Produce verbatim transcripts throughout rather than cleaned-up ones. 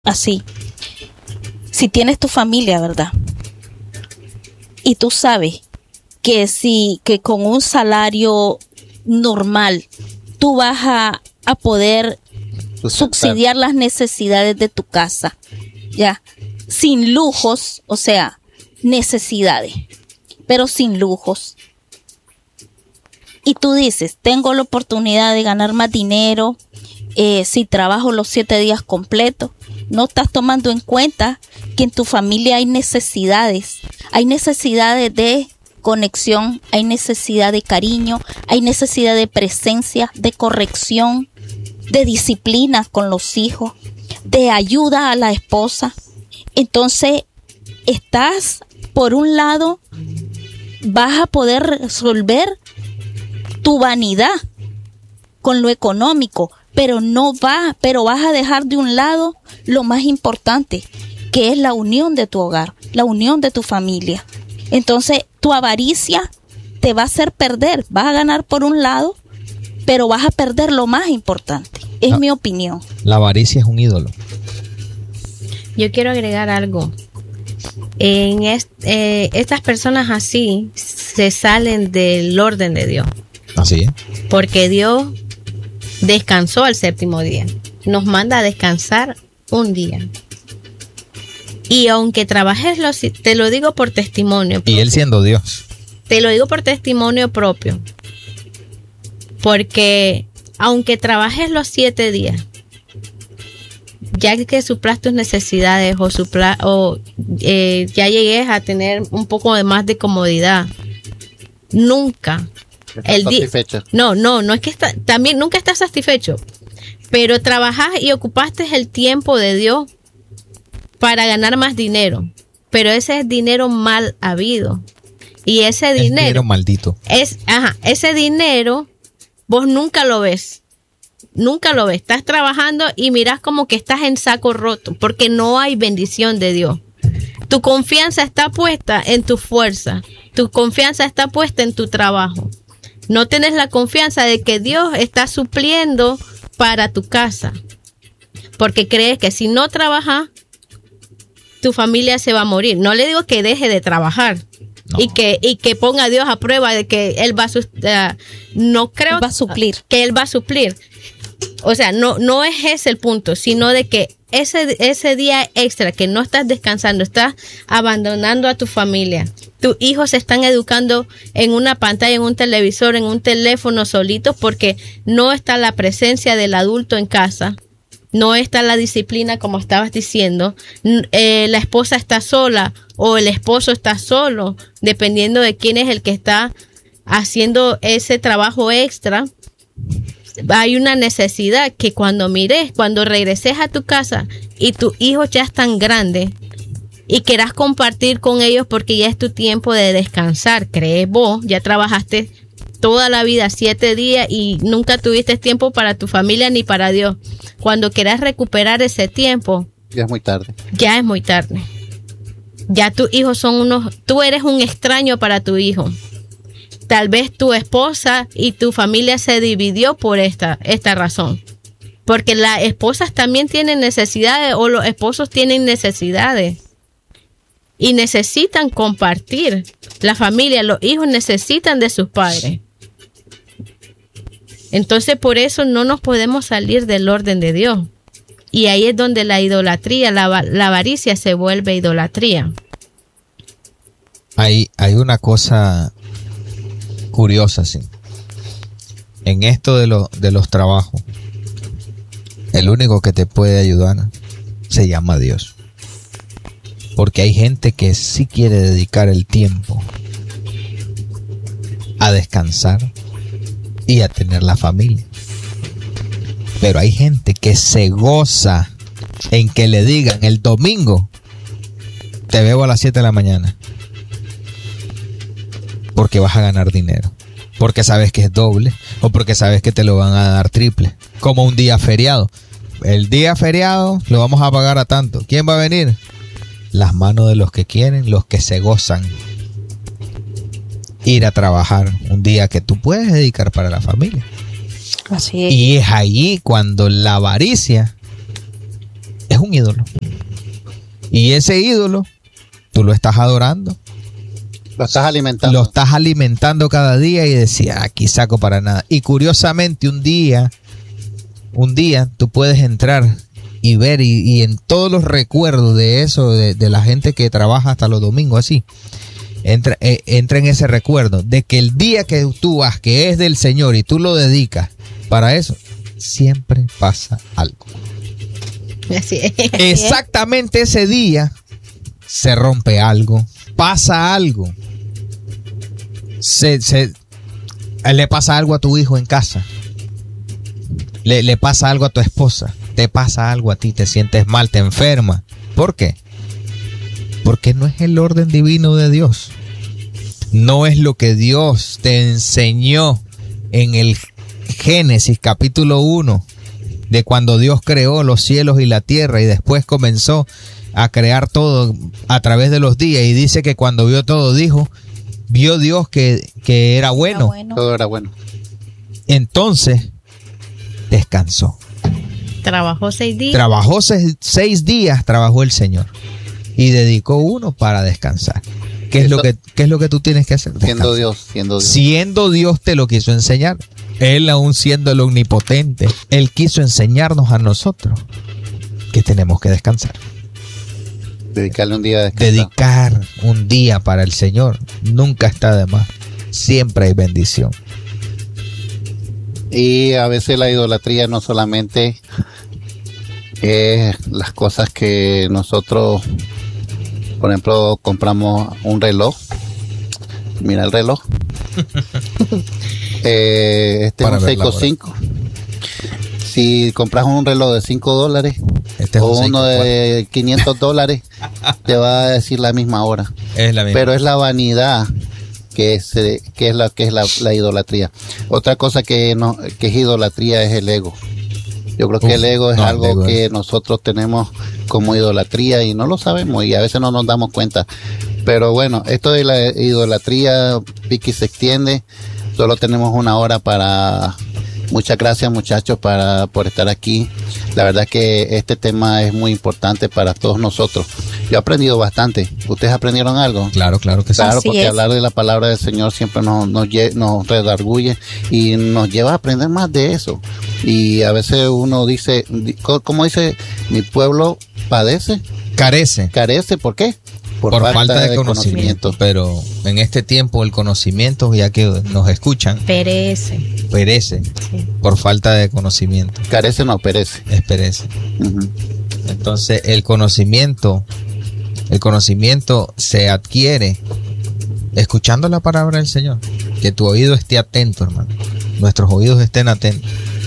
así. Si tienes tu familia, ¿verdad? Y tú sabes que si que con un salario normal tú vas a, a poder subsidiar las necesidades de tu casa, ya, sin lujos, o sea, necesidades, pero sin lujos. Y tú dices, tengo la oportunidad de ganar más dinero eh, si trabajo los siete días completos. No estás tomando en cuenta que en tu familia hay necesidades, hay necesidades de conexión, hay necesidad de cariño, hay necesidad de presencia, de corrección, de disciplina con los hijos, de ayuda a la esposa. Entonces, estás, por un lado, vas a poder resolver tu vanidad con lo económico, pero no va, pero vas a dejar de un lado lo más importante, que es la unión de tu hogar, la unión de tu familia. Entonces, tu avaricia te va a hacer perder, vas a ganar por un lado, pero vas a perder lo más importante. Es la, mi opinión. La avaricia es un ídolo. Yo quiero agregar algo. En est, eh, estas personas así se salen del orden de Dios. Así es. Porque Dios descansó al séptimo día. Nos manda a descansar un día. Y aunque trabajes, los, te lo digo por testimonio propio. Y Él siendo Dios. Te lo digo por testimonio propio. Porque aunque trabajes los siete días, ya que suplas tus necesidades o, supla, o eh, ya llegues a tener un poco de más de comodidad, nunca... ¿Estás satisfecho? No, no, no es que está, también nunca estás satisfecho, pero trabajas y ocupaste el tiempo de Dios para ganar más dinero, pero ese es dinero mal habido y ese dinero, dinero maldito. Es, ajá, ese dinero vos nunca lo ves, nunca lo ves. Estás trabajando y mirás como que estás en saco roto porque no hay bendición de Dios. Tu confianza está puesta en tu fuerza, tu confianza está puesta en tu trabajo. No tienes la confianza de que Dios está supliendo para tu casa. Porque crees que si no trabajas, tu familia se va a morir. No le digo que deje de trabajar. No. Y que y que ponga a Dios a prueba de que Él va a, uh, no creo va a suplir. Que Él va a suplir. O sea, no, no es ese el punto, sino de que ese, ese día extra que no estás descansando, estás abandonando a tu familia. Tus hijos se están educando en una pantalla, en un televisor, en un teléfono solitos porque no está la presencia del adulto en casa. No está la disciplina como estabas diciendo. Eh, la esposa está sola o el esposo está solo, dependiendo de quién es el que está haciendo ese trabajo extra. Hay una necesidad que cuando mires, cuando regreses a tu casa y tus hijos ya están grandes y quieras compartir con ellos porque ya es tu tiempo de descansar, crees vos, ya trabajaste toda la vida, siete días y nunca tuviste tiempo para tu familia ni para Dios. Cuando quieras recuperar ese tiempo, ya es muy tarde. Ya es muy tarde. Ya tus hijos son unos, tú eres un extraño para tu hijo. Tal vez tu esposa y tu familia se dividió por esta, esta razón. Porque las esposas también tienen necesidades o los esposos tienen necesidades. Y necesitan compartir. La familia, los hijos necesitan de sus padres. Entonces por eso no nos podemos salir del orden de Dios. Y ahí es donde la idolatría, la, la avaricia se vuelve idolatría. Hay, hay una cosa curiosa, sí. En esto de, lo, de los trabajos, el único que te puede ayudar se llama Dios. Porque hay gente que sí quiere dedicar el tiempo a descansar y a tener la familia. Pero hay gente que se goza en que le digan el domingo te veo a las siete de la mañana. Porque vas a ganar dinero. Porque sabes que es doble. O porque sabes que te lo van a dar triple. Como un día feriado. El día feriado lo vamos a pagar a tanto. ¿Quién va a venir? Las manos de los que quieren, los que se gozan. Ir a trabajar un día que tú puedes dedicar para la familia. Así es. Y es ahí cuando la avaricia es un ídolo. Y ese ídolo, tú lo estás adorando. Lo estás alimentando. Lo estás alimentando cada día y decía, aquí saco para nada. Y curiosamente un día, un día tú puedes entrar y ver y, y en todos los recuerdos de eso, de, de la gente que trabaja hasta los domingos así, entra, eh, entra en ese recuerdo de que el día que tú vas, que es del Señor y tú lo dedicas para eso, siempre pasa algo. Así es. Exactamente ese día se rompe algo, pasa algo, se, se, le pasa algo a tu hijo en casa, le, le pasa algo a tu esposa, te pasa algo a ti, te sientes mal, te enfermas. ¿Por qué? Porque no es el orden divino de Dios, no es lo que Dios te enseñó en el Génesis capítulo uno, de cuando Dios creó los cielos y la tierra y después comenzó a crear todo a través de los días, y dice que cuando vio todo dijo, vio Dios que, que era bueno. Era bueno. Todo era bueno. Entonces descansó. Trabajó seis días. Trabajó seis, seis días, trabajó el Señor y dedicó uno para descansar. ¿Qué es, Eso, lo que, ¿Qué es lo que tú tienes que hacer? Descansar. Siendo Dios, siendo Dios. Siendo Dios te lo quiso enseñar. Él, aún siendo el omnipotente, Él quiso enseñarnos a nosotros que tenemos que descansar. Dedicarle un día a descansar. Dedicar un día para el Señor nunca está de más. Siempre hay bendición. Y a veces la idolatría no solamente es las cosas que nosotros, por ejemplo, compramos un reloj. Mira el reloj. eh, este Para es un Seiko cinco. Si compras un reloj de cinco dólares Este es o un uno Seiko de quinientos dólares, te va a decir la misma hora. Es la misma. Pero es la vanidad que es, eh, que es, la, que es la, la idolatría. Otra cosa que, no, que es idolatría es el ego. Yo creo que Uf, el ego es no, algo ego que es. nosotros tenemos como idolatría y no lo sabemos y a veces no nos damos cuenta. Pero bueno, esto de la idolatría, Vicky, se extiende. Solo tenemos una hora para... Muchas gracias, muchachos, para, por estar aquí. La verdad que este tema es muy importante para todos nosotros. Yo he aprendido bastante. ¿Ustedes aprendieron algo? Claro, claro que sí. Claro, Así porque es. hablar de la palabra del Señor siempre nos, nos, lle- nos redarguye y nos lleva a aprender más de eso. Y a veces uno dice, di- co- ¿cómo dice? Mi pueblo padece, Carece. carece, ¿por qué? Por, falta, de, conocimiento. Pero en este tiempo el conocimiento, ya que nos escuchan, Perece. perece Sí. por falta de conocimiento. Carece no perece. Es perece. Ujú. Entonces el conocimiento, el conocimiento se adquiere escuchando la palabra del Señor. Que tu oído esté atento, hermano. Nuestros oídos estén atentos.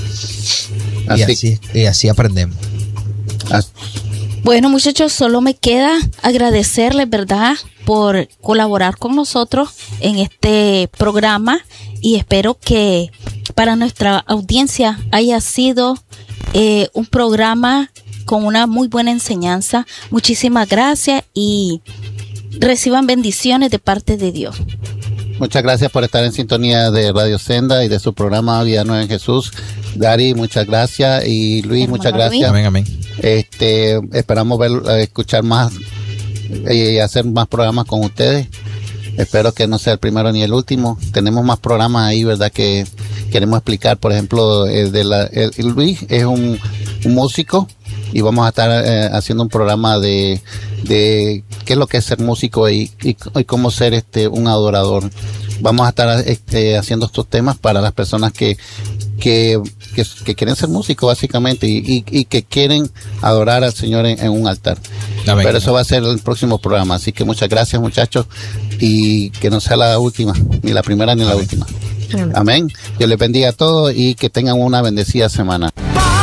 Y Así, así, y así aprendemos. as- Bueno, muchachos, solo me queda agradecerles, ¿verdad?, por colaborar con nosotros en este programa, y espero que para nuestra audiencia haya sido eh, un programa con una muy buena enseñanza. Muchísimas gracias y reciban bendiciones de parte de Dios. muchas gracias por estar en sintonía de Radio Senda y de su programa Vida Nueva en Jesús. Dari, muchas gracias. Y Luis, Hermano muchas Luis. gracias. Amén, amén. Este, esperamos ver, eh, escuchar más y hacer más programas con ustedes. Espero que no sea el primero ni el último. Tenemos más programas ahí, ¿verdad? Que queremos explicar. Por ejemplo, el de la, el, el Luis es un, un músico y vamos a estar eh, haciendo un programa de, de qué es lo que es ser músico y, y, y cómo ser este un adorador. Vamos a estar este, haciendo estos temas para las personas que que, que, que quieren ser músicos básicamente y, y, y que quieren adorar al Señor en, en un altar. Amén. Pero eso va a ser el próximo programa. Así que muchas gracias, muchachos, y que no sea la última, ni la primera ni la Amén. última. Amén. Dios les bendiga a todos y que tengan una bendecida semana.